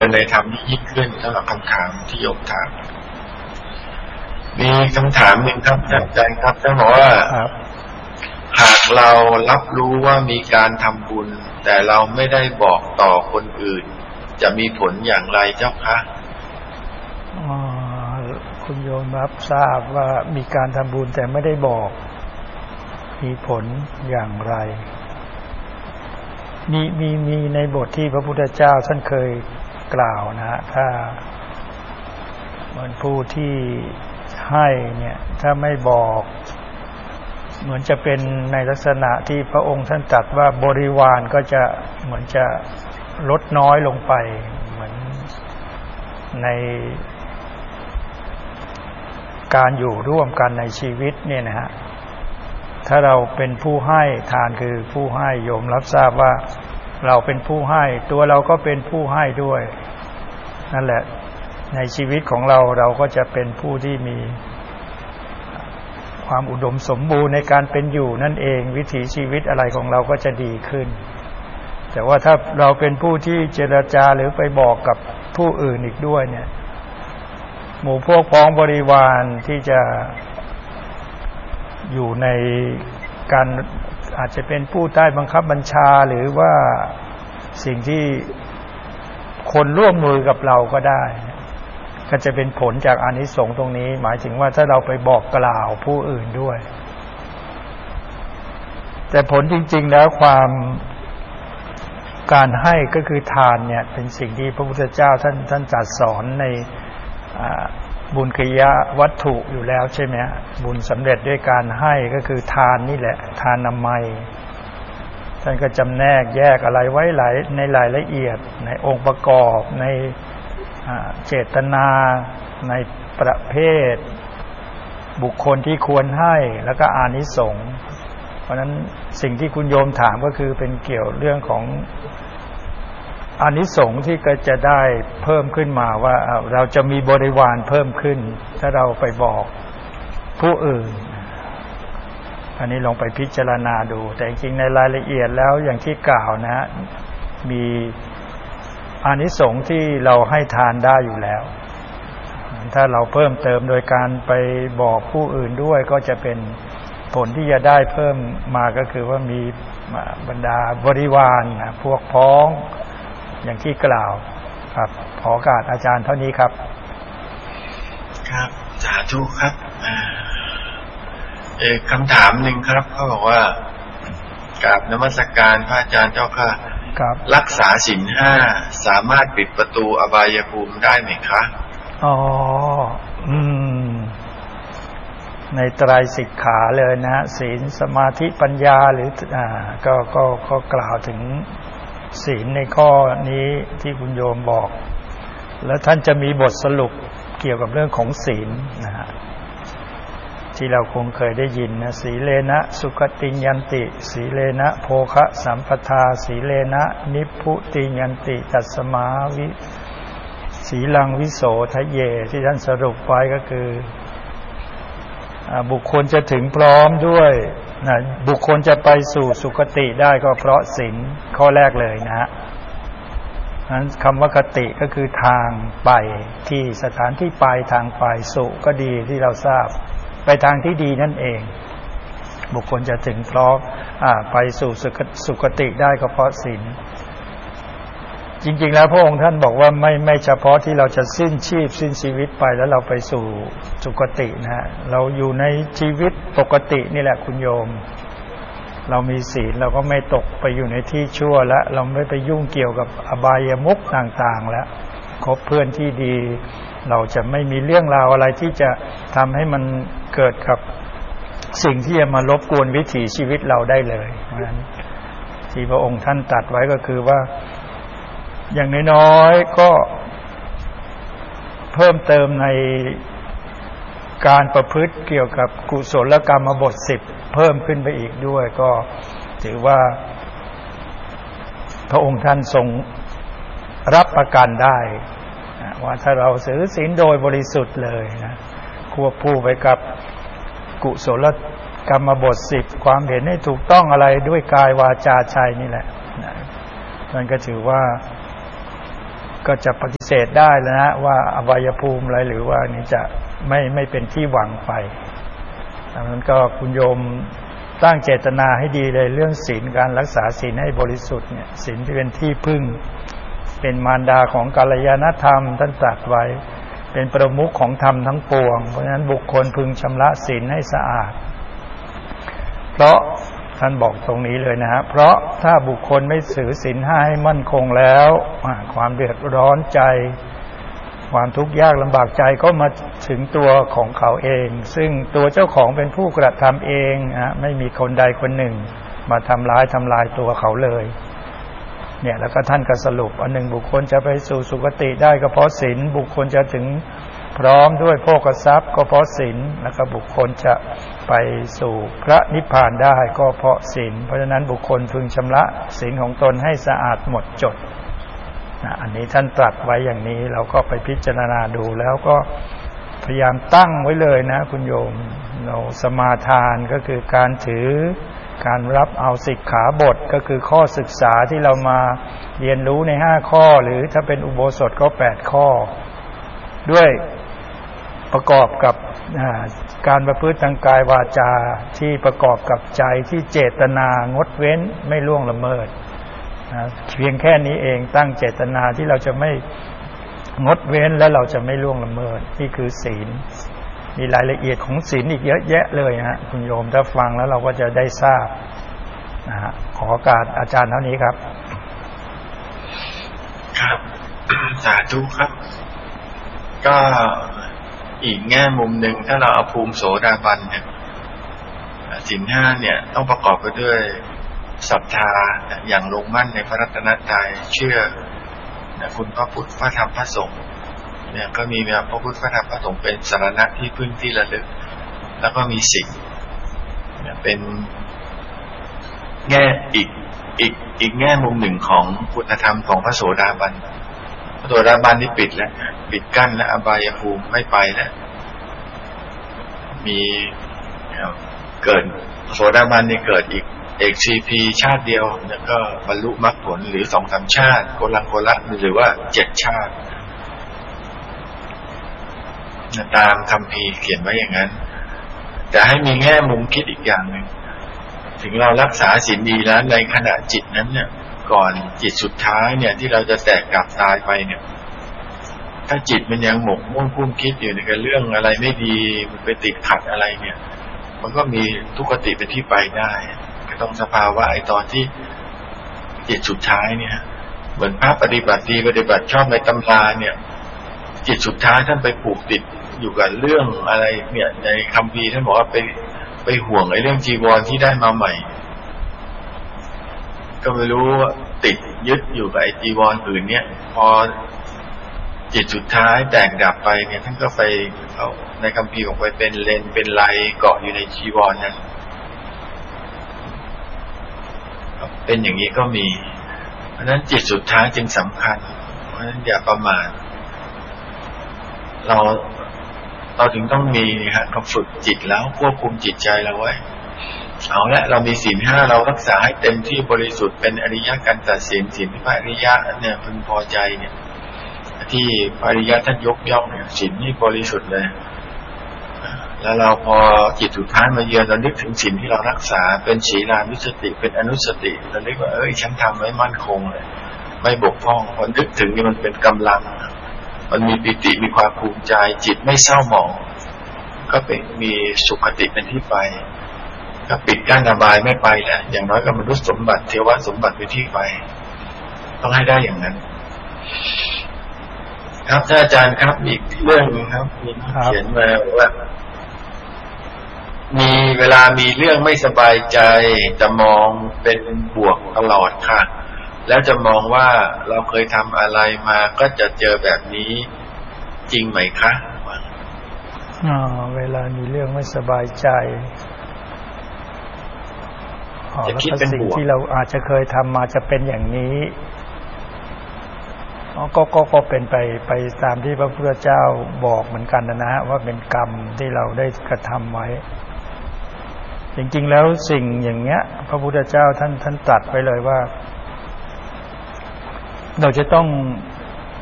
ในธรรมที่ยิ่งขึ้นสำหรับคำถามที่โยมถามมีคำถามหนึ่งครับท่านอาจารย์ครับท่านบอกว่าหากเรารับรู้ว่ามีการทำบุญแต่เราไม่ได้บอกต่อคนอื่นจะมีผลอย่างไรเจ้าคะคุณโยมรับทราบว่ามีการทำบุญแต่ไม่ได้บอกมีผลอย่างไรมีในบทที่พระพุทธเจ้าท่านเคยกล่าวนะฮะถ้าเหมือนผู้ที่ให้เนี่ยถ้าไม่บอกเหมือนจะเป็นในลักษณะที่พระองค์ท่านตรัสว่าบริวารก็จะเหมือนจะลดน้อยลงไปเหมือนในการอยู่ร่วมกันในชีวิตเนี่ยนะฮะถ้าเราเป็นผู้ให้ทานคือผู้ให้โยมรับทราบว่าเราเป็นผู้ให้ตัวเราก็เป็นผู้ให้ด้วยนั่นแหละในชีวิตของเราก็จะเป็นผู้ที่มีความอุดมสมบูรณ์ในการเป็นอยู่นั่นเองวิถีชีวิตอะไรของเราก็จะดีขึ้นแต่ว่าถ้าเราเป็นผู้ที่เจรจาหรือไปบอกกับผู้อื่นอีกด้วยเนี่ยหมู่พวกพ้องบริวารที่จะอยู่ในการอาจจะเป็นผู้ใต้บังคับบัญชาหรือว่าสิ่งที่คนร่วมมือกับเราก็ได้ก็จะเป็นผลจากอานิสงส์ตรงนี้หมายถึงว่าถ้าเราไปบอกกล่าวผู้อื่นด้วยแต่ผลจริงๆแล้วการให้ก็คือทานเนี่ยเป็นสิ่งที่พระพุทธเจ้าท่านตรัสสอนในบุญกิยวัตถุอยู่แล้วใช่ไหมบุญสำเร็จด้วยการให้ก็คือทานนี่แหละทานนามัยท่านก็จำแนกแยกอะไรไว้ในรายละเอียดในองค์ประกอบในเจตนาในประเภทบุคคลที่ควรให้แล้วก็อานิสงส์เพราะฉะนั้นสิ่งที่คุณโยมถามก็คือเป็นเกี่ยวเรื่องของอานิสงส์ที่ก็จะได้เพิ่มขึ้นมาว่าเราจะมีบริวารเพิ่มขึ้นถ้าเราไปบอกผู้อื่นอันนี้ลองไปพิจารณาดูแต่จริงๆในรายละเอียดแล้วอย่างที่กล่าวนะมีอานิสงส์ที่เราให้ทานได้อยู่แล้วถ้าเราเพิ่มเติมโดยการไปบอกผู้อื่นด้วยก็จะเป็นผลที่จะได้เพิ่มมาก็คือว่ามีบรรดาบริวารพวกพ้องอย่างที่กล่าวครับขอโอกาสอาจารย์เท่านี้ครับครับสาธุครับคำถามหนึ่งครับเขาบอกว่ากราบนมัสการพระอาจารย์เจ้าค่ะรักษาศีล 5สามารถปิดประตูอบายภูมิได้ไหมคะในไตรสิกขาเลยนะศีลสมาธิปัญญาหรือก็กล่าวถึงศีลในข้อนี้ที่คุณโยมบอกแล้วท่านจะมีบทสรุปเกี่ยวกับเรื่องของศีลนะฮะที่เราคงเคยได้ยินนะสีเลนะสุขติยันติสีเลนะโภคะสัมปทาสีเลนะนิพพุติยันติตัสมาวิสีลังวิโสทะเยที่ท่านสรุปไว้ก็คือบุคคลจะถึงพร้อมด้วยบุคคลจะไปสู่สุคติได้ก็เพราะศีลข้อแรกเลยนะฮะนั้นคำว่าคติก็คือทางไปที่สถานที่ไปทางไปสุก็ดีที่เราทราบไปทางที่ดีนั่นเองบุคคลจะถึงพร้อมไปสู่สุคติได้ก็เพราะศีลจริงๆแล้วพระองค์ท่านบอกว่าไม่เฉพาะที่เราจะสิ้นชีพสิ้นชีวิตไปแล้วเราไปสู่สุคตินะฮะเราอยู่ในชีวิตปกตินี่แหละคุณโยมเรามีศีลเราก็ไม่ตกไปอยู่ในที่ชั่วแล้วเราไม่ไปยุ่งเกี่ยวกับอบายมุขต่างๆแล้วคบเพื่อนที่ดีเราจะไม่มีเรื่องราวอะไรที่จะทำให้มันเกิดกับสิ่งที่จะมารบกวนวิถีชีวิตเราได้เลยเพราะฉะนั้นที่พระองค์ท่านตรัสไว้ก็คือว่าอย่างน้อยๆก็เพิ่มเติมในการประพฤติเกี่ยวกับกุศลกรรมบท10เพิ่มขึ้นไปอีกด้วยก็ถือว่าพระองค์ท่านทรงรับประกันได้ว่าถ้าเราถือศีลโดยบริสุทธิ์เลยนะควบคู่ไปกับกุศลกรรมบท10ความเห็นให้ถูกต้องอะไรด้วยกายวาจาใจนี่แหละมันก็ถือว่าก็จะปฏิเสธได้แล้วนะว่าอบายภูมิอะไรหรือว่านี่จะไม่เป็นที่หวังไปดังนั้นก็คุณโยมตั้งเจตนาให้ดีเลยเรื่องศีลการรักษาศีลให้บริสุทธิ์เนี่ยศีลที่เป็นที่พึ่งเป็นมารดาของกัลยาณธรรมท่านตรัสไว้เป็นประมุขของธรรมทั้งปวงเพราะฉะนั้นบุคคลพึงชำระศีลให้สะอาดเพราะท่านบอกตรงนี้เลยนะฮะเพราะถ้าบุคคลไม่ถือศีลห้าให้มั่นคงแล้วความเดือดร้อนใจความทุกข์ยากลำบากใจก็มาถึงตัวของเขาเองซึ่งตัวเจ้าของเป็นผู้กระทำเองไม่มีคนใดคนหนึ่งมาทำลายตัวเขาเลยเนี่ยแล้วก็ท่านก็สรุปอันหนึ่งบุคคลจะไปสู่สุคติได้ก็เพราะศีลบุคคลจะถึงพร้อมด้วยโภคทรัพย์ก็เพราะศีลแล้วก็บุคคลจะไปสู่พระนิพพานได้ก็เพราะศีลเพราะฉะนั้นบุคคลพึงชำระศีลของตนให้สะอาดหมดจดอันนี้ท่านตรัสไว้อย่างนี้เราก็ไปพิจารณาดูแล้วก็พยายามตั้งไว้เลยนะคุณโยมเราสมาทานก็คือการถือการรับเอาสิกขาบทก็คือข้อศึกษาที่เรามาเรียนรู้ใน5ข้อหรือถ้าเป็นอุโบสถก็8ข้อด้วยประกอบกับการประพฤติทางกายวาจาที่ประกอบกับใจที่เจตนางดเว้นไม่ล่วงละเมิดเพียงแค่นี้เองตั้งเจตนาที่เราจะไม่งดเว้นและเราจะไม่ล่วงละเมิดนี่คือศีลมีรายละเอียดของศีลอีกเยอะแยะเลยฮะคุณโยมถ้าฟังแล้วเราก็จะได้ทราบนะฮะขอโอกาสอาจารย์เท่านี้ครับครับสาธุครับก็อีกแง่มุมหนึ่งถ้าเราเอาภูมิโสดาบันเนี่ยศีลห้าเนี่ยต้องประกอบไปด้วยศรัทธาอย่างลงมั่นในพระรัตนตรัยเชื่อคุณพระพุทธพระธรรมพระสงฆ์เนี่ยก็มีพระพุทธพระธรรมพระสงฆ์เป็นสรณะที่พึ่งที่ระลึกแล้วก็มีศีลเป็นแง่อีกแง่มุมหนึ่งของคุณธรรมของพระโสดาบันพระโสดาบันนี่ปิดกั้นและอบายภูมิไม่ไปแล้วมีเกิดโสดาบันนี่เกิดอีกเอกซีพีชาติเดียวแล้วก็บรรลุมรรคผลหรือ 2-3 ชาติโกลังโกละหรือว่า7ชาติตามคัมภีร์เขียนไว้อย่างนั้นแต่ให้มีแง่มุมคิดอีกอย่างหนึ่งถึงเรารักษาศีลดีแล้วในขณะจิตนั้นเนี่ยก่อนจิตสุดท้ายเนี่ยที่เราจะแตกกลับตายไปเนี่ยถ้าจิตมันยังหมกมุ่นคุ้มคิดอยู่ในเรื่องอะไรไม่ดีมันไปติดขัดอะไรเนี่ยมันก็มีทุกขติเป็นที่ไปได้ก็ต้องสภาวะไอ้ตอนที่จิตสุดท้ายเนี่ยเหมือนพระปฏิบัติดีปฏิบัติชอบในตำราเนี่ยจิตสุดท้ายท่านไปผูกติดอยู่กับเรื่องอะไรเนี่ยในคัมภีร์ท่านบอกว่าไปห่วงไอ้เรื่องจีวรที่ได้มาใหม่ก็ไม่รู้ติดยึดอยู่กับไอ้จีวรอื่นเนี่ยพอจิตสุดท้ายแตกดับไปเนี่ยท่านก็ไปเอาในคัมภีร์บอกไปเป็นเลนเป็นไลเกาะอยู่ในจีวรนั้นเป็นอย่างนี้ก็มีเพราะฉะนั้นจิตสุดท้ายจึงสำคัญเพราะฉะนั้นอย่าประมาทเราถึงต้องมีการฝึกจิตแล้วควบคุมจิตใจเราไว้เอาละเรามีศีลห้าเรารักษาให้เต็มที่บริสุทธิ์เป็นอริยกันตศีลศีลที่พระอริยะเนี่ยพึงพอใจเนี่ยที่พระอริยะท่านยกย่องเนี่ยศีลนี่บริสุทธิ์เลยแล้วเราพอจิตสุดท้ายมาเยือนเรานึกถึงศีลที่เรารักษาเป็นศีลานุสติเป็นอนุสติเรานึกว่าฉันทำไว้มั่นคงเลยไม่บกพร่องพอนึกถึงนี่มันเป็นกำลังมันมีปิติมีความภูมิใจจิตไม่เศร้าหมองก็เป็นมีสุขติเป็นที่ไปก็ปิดกั้นอบายไม่ไปแหละอย่างน้อยก็มนุษย์สมบัติเทวสมบัติเป็นที่ไปต้องให้ได้อย่างนั้นครับท่านอาจารย์ครับอีกเรื่องนึงครับมีเขียนมาว่ามีเวลามีเรื่องไม่สบายใจจะมองเป็นบวกตลอดค่ะแล้วจะมองว่าเราเคยทำอะไรมาก็จะเจอแบบนี้จริงไหมคะเวลามีเรื่องไม่สบายใจจะคิดเป็นบวกที่เราอาจจะเคยทำมาจะเป็นอย่างนี้ก็เป็นไปตามที่พระพุทธเจ้าบอกเหมือนกันนะว่าเป็นกรรมที่เราได้กระทำไว้จริงๆแล้วสิ่งอย่างเงี้ยพระพุทธเจ้าท่านตรัสไว้เลยว่าเราจะต้อง